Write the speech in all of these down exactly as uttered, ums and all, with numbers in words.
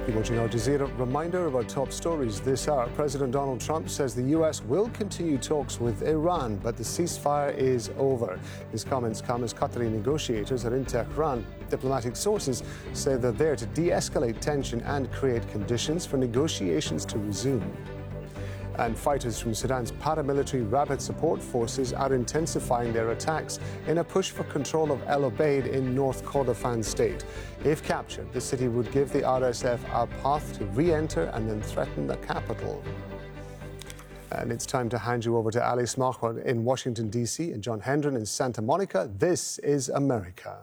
You're watching Al Jazeera. Reminder about top stories this hour. President Donald Trump says the U S will continue talks with Iran, but the ceasefire is over. His comments come as Qatari negotiators are in Tehran. Diplomatic sources say they're there to de-escalate tension and create conditions for negotiations to resume. And fighters from Sudan's paramilitary Rapid Support Forces are intensifying their attacks in a push for control of El Obeid in North Kordofan state. If captured, the city would give the R S F a path to re-enter and then threaten the capital. And it's time to hand you over to Ali Smachwar in Washington, D C and John Hendren in Santa Monica. This is America.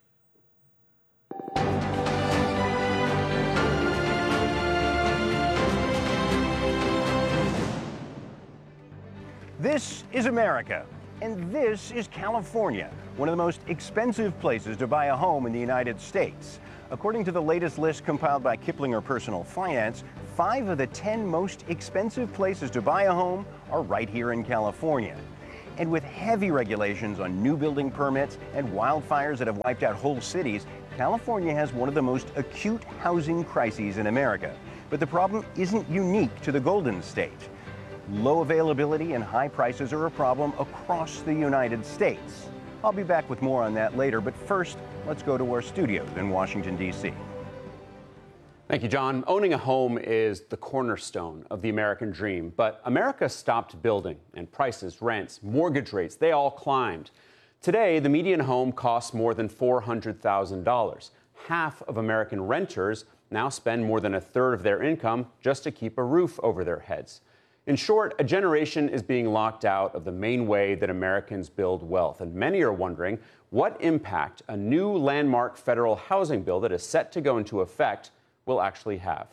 This is America, and this is California, one of the most expensive places to buy a home in the United States. According to the latest list compiled by Kiplinger Personal Finance, five of the ten most expensive places to buy a home are right here in California. And with heavy regulations on new building permits and wildfires that have wiped out whole cities, California has one of the most acute housing crises in America. But the problem isn't unique to the Golden State. Low availability and high prices are a problem across the United States. I'll be back with more on that later, but first, let's go to our studios in Washington, D C. Thank you, John. Owning a home is the cornerstone of the American dream, but America stopped building, and prices, rents, mortgage rates, they all climbed. Today, the median home costs more than four hundred thousand dollars. Half of American renters now spend more than a third of their income just to keep a roof over their heads. In short, a generation is being locked out of the main way that Americans build wealth, and many are wondering what impact a new landmark federal housing bill that is set to go into effect will actually have.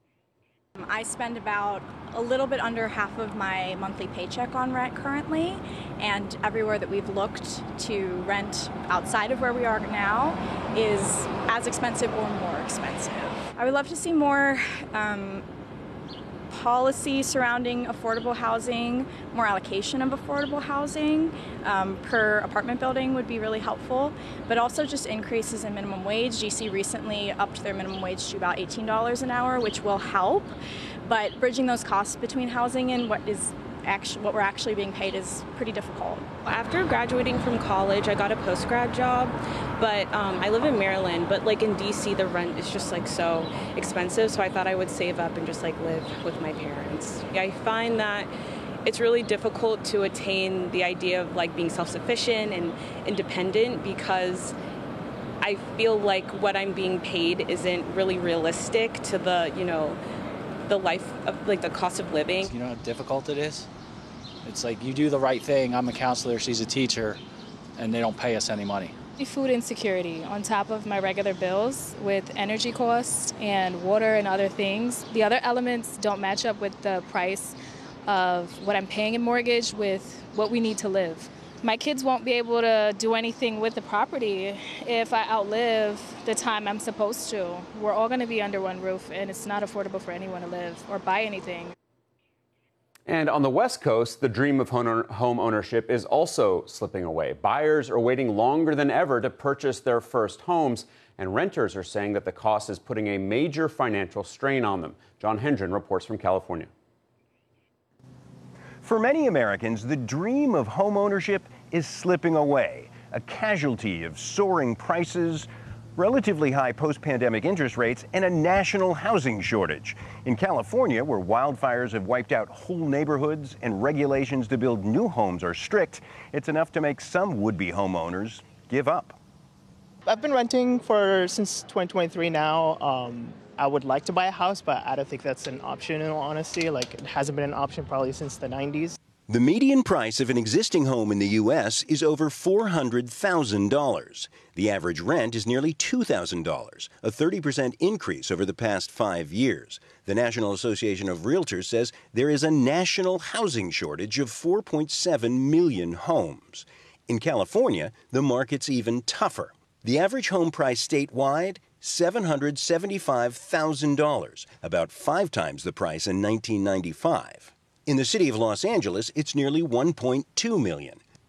I spend about a little bit under half of my monthly paycheck on rent currently, and everywhere that we've looked to rent outside of where we are now is as expensive or more expensive. I would love to see more um, policy surrounding affordable housing, more allocation of affordable housing um, per apartment building would be really helpful, but also just increases in minimum wage. G C recently upped their minimum wage to about eighteen dollars an hour, which will help, but bridging those costs between housing and what is actually what we're actually being paid is pretty difficult. After graduating from college, I got a post-grad job, but um, I live in Maryland, but like in D C the rent is just like so expensive, so I thought I would save up and just like live with my parents. I find that it's really difficult to attain the idea of like being self-sufficient and independent because I feel like what I'm being paid isn't really realistic to the, you know, the life of like the cost of living. You know how difficult it is? It's like you do the right thing. I'm a counselor, she's a teacher, and they don't pay us any money. Food insecurity on top of my regular bills with energy costs and water and other things. The other elements don't match up with the price of what I'm paying in mortgage with what we need to live. My kids won't be able to do anything with the property if I outlive the time I'm supposed to. We're all going to be under one roof, and it's not affordable for anyone to live or buy anything. And on the West Coast, the dream of home ownership is also slipping away. Buyers are waiting longer than ever to purchase their first homes, and renters are saying that the cost is putting a major financial strain on them. John Hendren reports from California. For many Americans, the dream of home ownership is slipping away, a casualty of soaring prices, relatively high post-pandemic interest rates, and a national housing shortage. In California, where wildfires have wiped out whole neighborhoods and regulations to build new homes are strict, it's enough to make some would-be homeowners give up. I've been renting for since twenty twenty-three now. Um, I would like to buy a house, but I don't think that's an option in all honesty. Like, it hasn't been an option probably since the nineties. The median price of an existing home in the U S is over four hundred thousand dollars. The average rent is nearly two thousand dollars, a thirty percent increase over the past five years. The National Association of Realtors says there is a national housing shortage of four point seven million homes. In California, the market's even tougher. The average home price statewide, seven hundred seventy-five thousand dollars, about five times the price in nineteen ninety-five. In the city of Los Angeles, it's nearly one point two million dollars.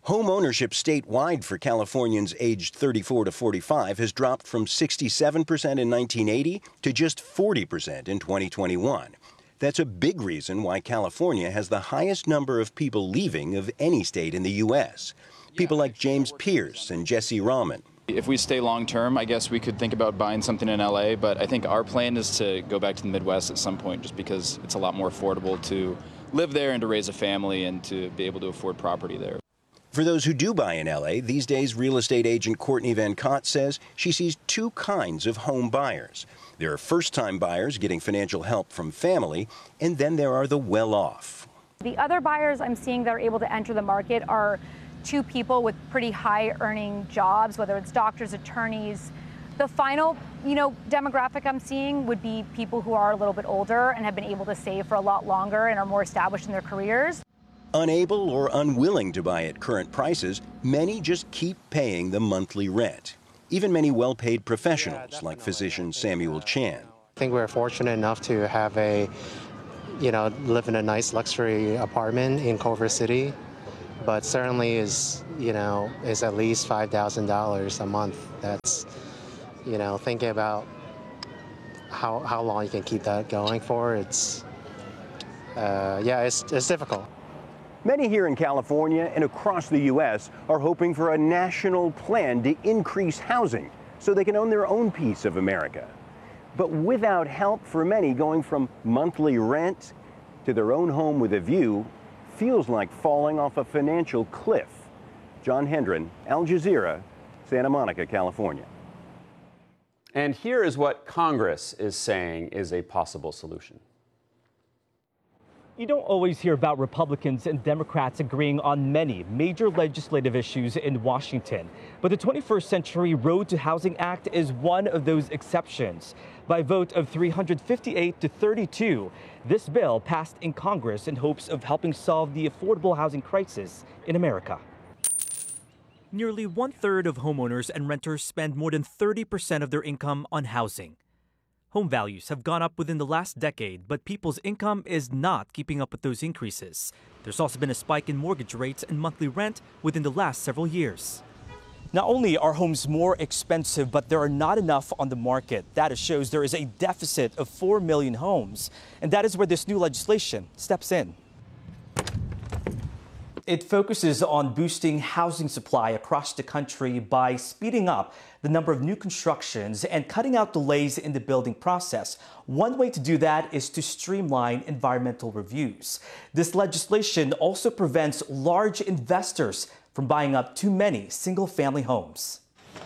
Home ownership statewide for Californians aged thirty-four to forty-five has dropped from sixty-seven percent in nineteen eighty to just forty percent in twenty twenty-one. That's a big reason why California has the highest number of people leaving of any state in the U S. People like James Pierce and Jesse Rahman. If we stay long term, I guess we could think about buying something in L A, but I think our plan is to go back to the Midwest at some point just because it's a lot more affordable to live there and to raise a family and to be able to afford property there. For those who do buy in L A, these days real estate agent Courtney Van Cott says she sees two kinds of home buyers. There are first-time buyers getting financial help from family, and then there are the well-off. The other buyers I'm seeing that are able to enter the market are two people with pretty high-earning jobs, whether it's doctors, attorneys. The final, you know, demographic I'm seeing would be people who are a little bit older and have been able to save for a lot longer and are more established in their careers. Unable or unwilling to buy at current prices, many just keep paying the monthly rent. Even many well-paid professionals yeah, like physician Samuel Chan. I think we're fortunate enough to have a, you know, live in a nice luxury apartment in Culver City, but certainly is, you know, is at least five thousand dollars a month. That's, you know, thinking about how how long you can keep that going for. It's, uh, yeah, it's it's difficult. Many here in California and across the U S are hoping for a national plan to increase housing so they can own their own piece of America. But without help, for many, going from monthly rent to their own home with a view feels like falling off a financial cliff. John Hendren, Al Jazeera, Santa Monica, California. And here is what Congress is saying is a possible solution. You don't always hear about Republicans and Democrats agreeing on many major legislative issues in Washington. But the twenty-first Century Road to Housing Act is one of those exceptions. By a vote of three hundred fifty-eight to thirty-two, this bill passed in Congress in hopes of helping solve the affordable housing crisis in America. Nearly one third of homeowners and renters spend more than thirty percent of their income on housing. Home values have gone up within the last decade, but people's income is not keeping up with those increases. There's also been a spike in mortgage rates and monthly rent within the last several years. Not only are homes more expensive, but there are not enough on the market. Data shows there is a deficit of four million homes, and that is where this new legislation steps in. It focuses on boosting housing supply across the country by speeding up the number of new constructions and cutting out delays in the building process. One way to do that is to streamline environmental reviews. This legislation also prevents large investors from buying up too many single-family homes.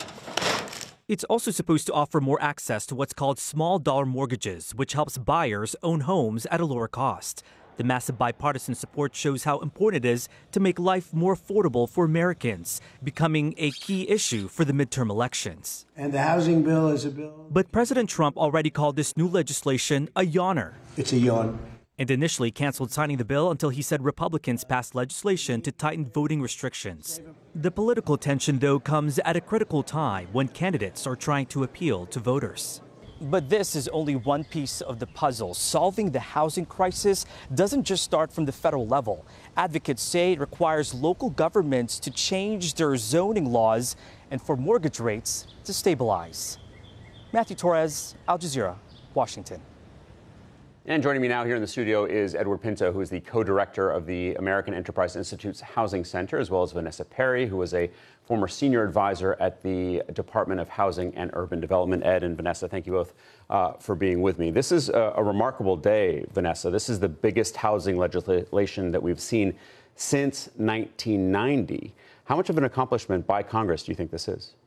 It's also supposed to offer more access to what's called small dollar mortgages, which helps buyers own homes at a lower cost. The massive bipartisan support shows how important it is to make life more affordable for Americans, becoming a key issue for the midterm elections. And the housing bill is a bill. But President Trump already called this new legislation a yawner. It's a yawn. And initially canceled signing the bill until he said Republicans passed legislation to tighten voting restrictions. The political tension, though, comes at a critical time when candidates are trying to appeal to voters. But this is only one piece of the puzzle. Solving the housing crisis doesn't just start from the federal level. Advocates say it requires local governments to change their zoning laws and for mortgage rates to stabilize. Matthew Torres, Al Jazeera, Washington. And joining me now here in the studio is Edward Pinto, who is the co-director of the American Enterprise Institute's Housing Center, as well as Vanessa Perry, who is a former senior advisor at the Department of Housing and Urban Development. Ed and Vanessa, thank you both uh, for being with me. This is a, a remarkable day, Vanessa. This is the biggest housing legislation that we've seen since nineteen ninety. How much of an accomplishment by Congress do you think this is?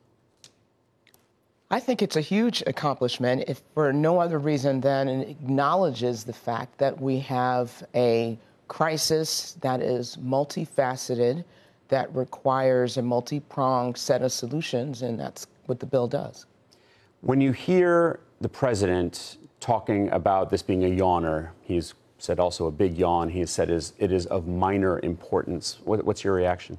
I think it's a huge accomplishment, if for no other reason than it acknowledges the fact that we have a crisis that is multifaceted, that requires a multi-pronged set of solutions, and that's what the bill does. When you hear the president talking about this being a yawner, he's said also a big yawn, he has said is, it is of minor importance. What, what's your reaction?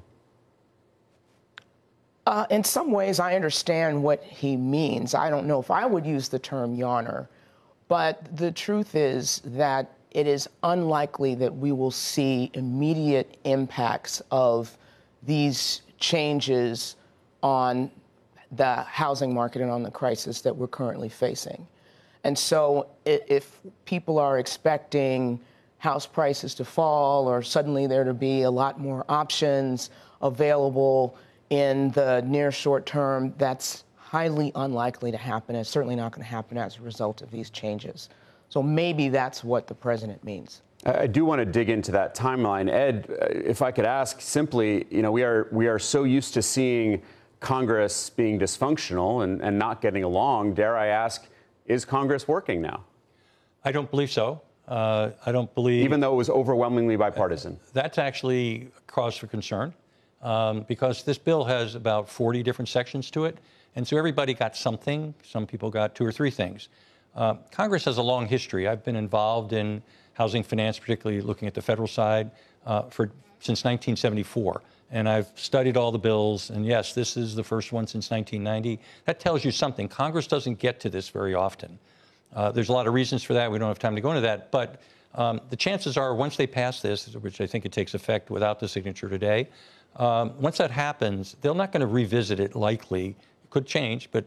Uh, in some ways, I understand what he means. I don't know if I would use the term yawner, but the truth is that it is unlikely that we will see immediate impacts of these changes on the housing market and on the crisis that we're currently facing. And so if people are expecting house prices to fall or suddenly there to be a lot more options available in the near short term, that's highly unlikely to happen. It's certainly not going to happen as a result of these changes. So maybe that's what the president means. I do want to dig into that timeline. Ed, if I could ask simply, you know, we are we are so used to seeing Congress being dysfunctional and, and not getting along. Dare I ask, is Congress working now? I don't believe so. Uh, I don't believe... Even though it was overwhelmingly bipartisan? Uh, that's actually cause for concern um, because this bill has about forty different sections to it. And so everybody got something. Some people got two or three things. Uh, Congress has a long history. I've been involved in housing finance, particularly looking at the federal side, uh, for since nineteen seventy-four. And I've studied all the bills. And yes, this is the first one since nineteen ninety. That tells you something. Congress doesn't get to this very often. Uh, there's a lot of reasons for that. We don't have time to go into that. But um, the chances are once they pass this, which I think it takes effect without the signature today, um, once that happens, they're not going to revisit it likely. It could change, but